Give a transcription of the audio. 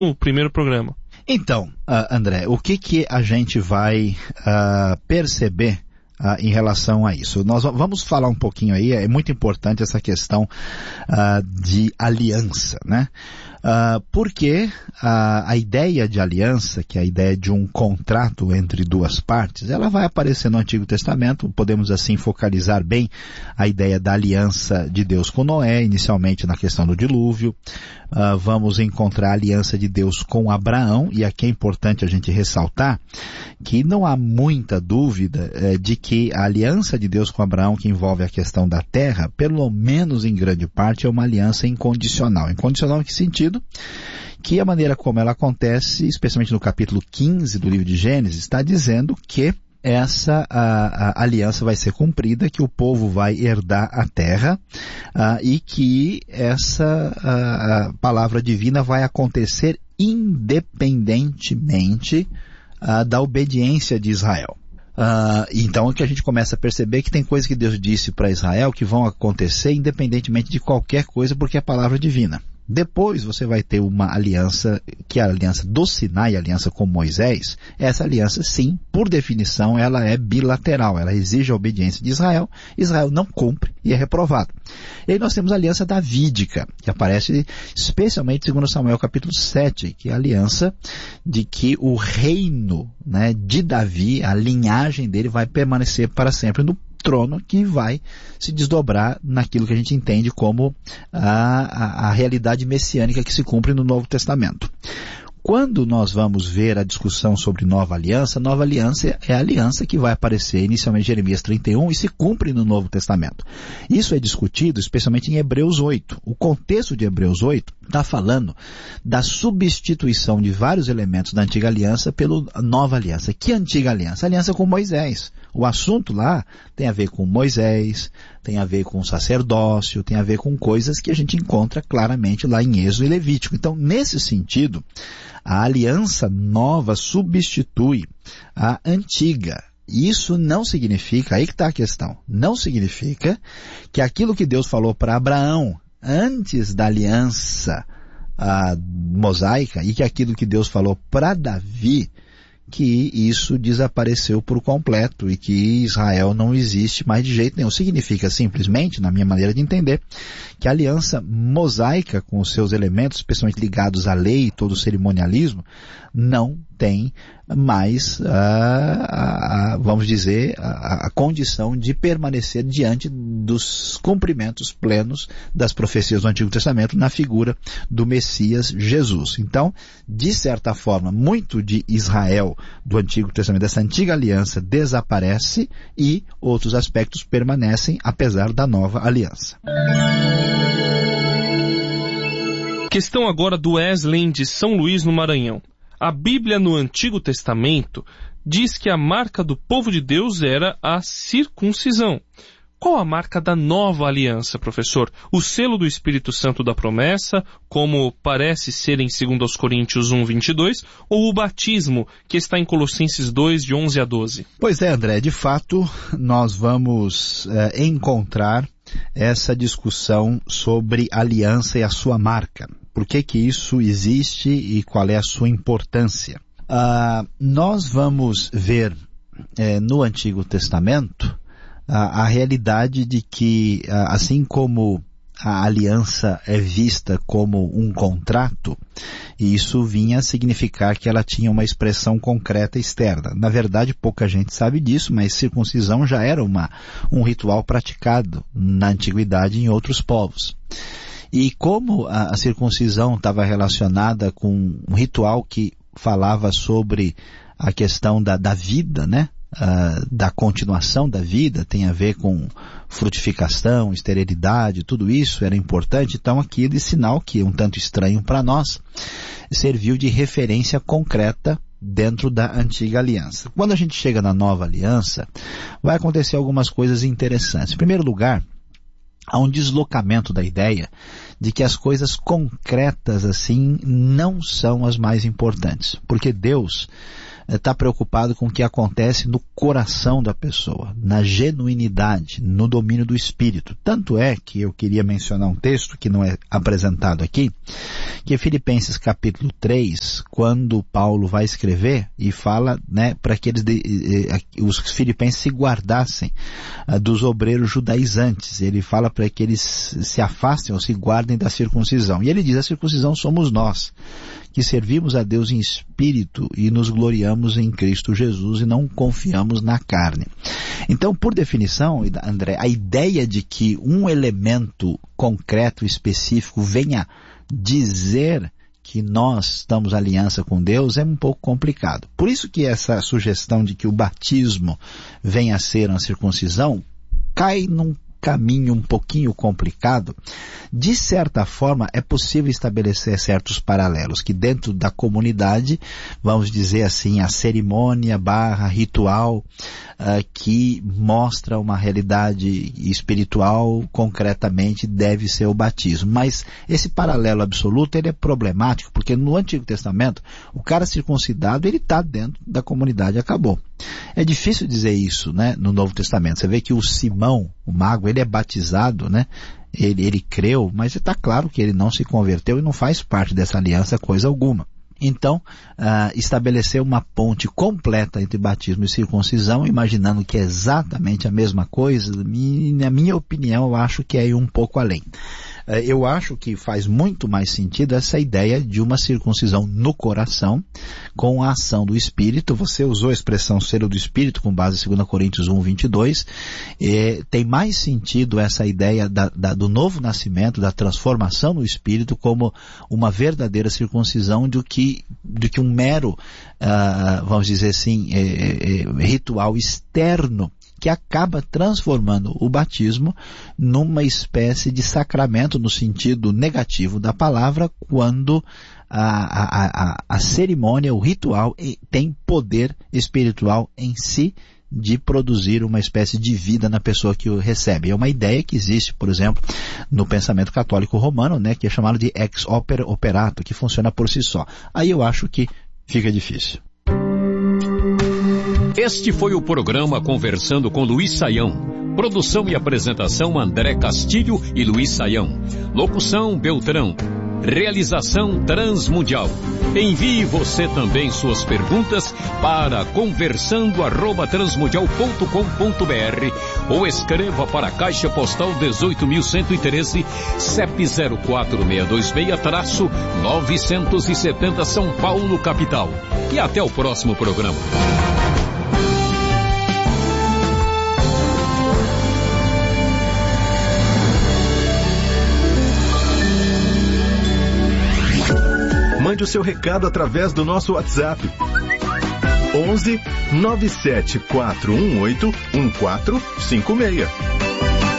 no primeiro programa. Então, André, o que a gente vai perceber em relação a isso? Nós vamos falar um pouquinho aí, é muito importante essa questão de aliança, né? Porque a ideia de aliança, que é a ideia de um contrato entre duas partes, ela vai aparecer no Antigo Testamento. Podemos assim focalizar bem a ideia da aliança de Deus com Noé, inicialmente na questão do dilúvio. Vamos encontrar a aliança de Deus com Abraão, e aqui é importante a gente ressaltar que não há muita dúvida de que a aliança de Deus com Abraão, que envolve a questão da terra, pelo menos em grande parte, é uma aliança incondicional. Incondicional em que sentido? Que a maneira como ela acontece, especialmente no capítulo 15 do livro de Gênesis, está dizendo que essa a aliança vai ser cumprida, que o povo vai herdar a terra e que essa palavra divina vai acontecer independentemente da obediência de Israel. Então é que a gente começa a perceber que tem coisas que Deus disse para Israel que vão acontecer independentemente de qualquer coisa, porque é a palavra divina. Depois você vai ter uma aliança, que é a aliança do Sinai, a aliança com Moisés. Essa aliança, sim, por definição, ela é bilateral. Ela exige a obediência de Israel. Israel não cumpre e é reprovado. E aí nós temos a aliança davídica, que aparece especialmente em 2 Samuel capítulo 7, que é a aliança de que o reino, né, de Davi, a linhagem dele vai permanecer para sempre no trono, que vai se desdobrar naquilo que a gente entende como a realidade messiânica que se cumpre no Novo Testamento. Quando nós vamos ver a discussão sobre nova aliança é a aliança que vai aparecer inicialmente em Jeremias 31 e se cumpre no Novo Testamento. Isso é discutido especialmente em Hebreus 8. O contexto de Hebreus 8 está falando da substituição de vários elementos da antiga aliança pela nova aliança. Que antiga aliança? A aliança com Moisés. O assunto lá tem a ver com Moisés, tem a ver com sacerdócio, tem a ver com coisas que a gente encontra claramente lá em Êxodo e Levítico. Então, nesse sentido, a aliança nova substitui a antiga. Isso não significa, aí que está a questão, não significa que aquilo que Deus falou para Abraão antes da aliança mosaica e que aquilo que Deus falou para Davi, que isso desapareceu por completo e que Israel não existe mais de jeito nenhum. Significa simplesmente, na minha maneira de entender, que a aliança mosaica com os seus elementos, especialmente ligados à lei e todo o cerimonialismo, não tem mais, vamos dizer, a condição de permanecer diante dos cumprimentos plenos das profecias do Antigo Testamento na figura do Messias Jesus. Então, de certa forma, muito de Israel do Antigo Testamento, dessa antiga aliança, desaparece e outros aspectos permanecem, apesar da nova aliança. Questão agora do Wesley de São Luís, no Maranhão. A Bíblia no Antigo Testamento diz que a marca do povo de Deus era a circuncisão. Qual a marca da nova aliança, professor? O selo do Espírito Santo da promessa, como parece ser em 2 Coríntios 1:22, ou o batismo, que está em Colossenses 2, de 11 a 12? Pois é, André, de fato, nós vamos encontrar essa discussão sobre aliança e a sua marca. Por que isso existe e qual é a sua importância? Nós vamos ver no Antigo Testamento a realidade de que, assim como a aliança é vista como um contrato, e isso vinha a significar que ela tinha uma expressão concreta externa. Na verdade, pouca gente sabe disso, mas circuncisão já era um ritual praticado na antiguidade em outros povos. E como a circuncisão estava relacionada com um ritual que falava sobre a questão da vida, né? Da continuação da vida, tem a ver com frutificação, esterilidade, tudo isso era importante. Então aquele sinal, que é um tanto estranho para nós, serviu de referência concreta dentro da antiga aliança. Quando a gente chega na nova aliança, vai acontecer algumas coisas interessantes. Em primeiro lugar, há um deslocamento da ideia de que as coisas concretas assim não são as mais importantes, porque Deus está preocupado com o que acontece no coração da pessoa, na genuinidade, no domínio do Espírito. Tanto é que eu queria mencionar um texto que não é apresentado aqui, que é Filipenses capítulo 3, quando Paulo vai escrever e fala, né, para que os filipenses se guardassem dos obreiros judaizantes. Ele fala para que eles se afastem ou se guardem da circuncisão. E ele diz, a circuncisão somos nós, que servimos a Deus em espírito e nos gloriamos em Cristo Jesus e não confiamos na carne. Então, por definição, André, a ideia de que um elemento concreto, específico, venha dizer que nós estamos em aliança com Deus é um pouco complicado. Por isso que essa sugestão de que o batismo venha a ser uma circuncisão cai num caminho um pouquinho complicado. De certa forma, é possível estabelecer certos paralelos, que dentro da comunidade, vamos dizer assim, a cerimônia / ritual que mostra uma realidade espiritual, concretamente deve ser o batismo. Mas esse paralelo absoluto, ele é problemático, porque no Antigo Testamento, o cara circuncidado, ele está dentro da comunidade, acabou. É difícil dizer isso, né, no Novo Testamento. Você vê que o Simão, o mago, ele é batizado, né? Ele creu, mas está claro que ele não se converteu e não faz parte dessa aliança coisa alguma. Então, estabelecer uma ponte completa entre batismo e circuncisão, imaginando que é exatamente a mesma coisa, na minha opinião, eu acho que é ir um pouco além. Eu acho que faz muito mais sentido essa ideia de uma circuncisão no coração, com a ação do Espírito. Você usou a expressão selo do Espírito, com base em 2 Coríntios 1, 22. Tem mais sentido essa ideia do novo nascimento, da transformação no Espírito, como uma verdadeira circuncisão do que um mero, vamos dizer assim, ritual externo, que acaba transformando o batismo numa espécie de sacramento no sentido negativo da palavra, quando a cerimônia, o ritual, tem poder espiritual em si de produzir uma espécie de vida na pessoa que o recebe. É uma ideia que existe, por exemplo, no pensamento católico romano, né, que é chamado de ex opere operato, que funciona por si só. Aí eu acho que fica difícil. Este foi o programa Conversando com Luiz Saião. Produção e apresentação André Castilho e Luiz Saião. Locução Beltrão. Realização Transmundial. Envie você também suas perguntas para conversando@transmundial.com.br ou escreva para a Caixa Postal 18.113, CEP 04626-970 São Paulo, capital. E até o próximo programa. Mande o seu recado através do nosso WhatsApp. 11 97418 1456.